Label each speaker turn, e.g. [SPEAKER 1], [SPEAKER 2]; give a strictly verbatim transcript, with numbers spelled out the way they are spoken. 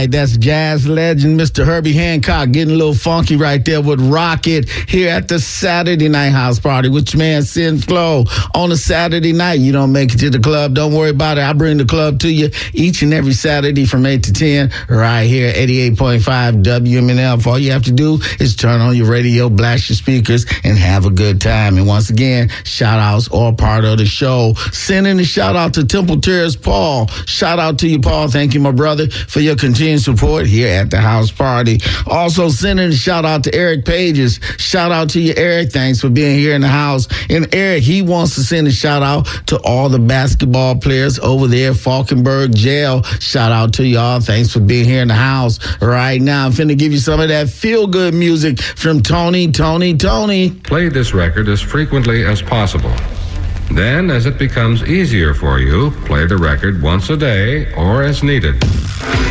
[SPEAKER 1] right, that's jazz legend Mister Herbie Hancock getting a little funky right there with Rocket here at the Saturday Night House Party with your man Sin Flow. On a Saturday night, you don't make it to the club, don't worry about it. I bring the club to you each and every Saturday from eight to ten right here at eighty-eight point five W M N F. All you have to do is turn on your radio, blast your speakers, and have a good time. And once again, shout-outs are part of the show. Sending a shout-out to Temple Terrace Paul. Shout out to you, Paul. Thank you, my brother, for your continued support here at the house party. Also, sending a shout out to Eric Pages. Shout out to you, Eric. Thanks for being here in the house. And Eric, he wants to send a shout out to all the basketball players over there at Falkenberg Jail. Shout out to y'all. Thanks for being here in the house right now. I'm finna give you some of that feel-good music from Tony, Tony, Tony.
[SPEAKER 2] Play this record as frequently as possible. Then, as it becomes easier for you, play the record once a day or as needed.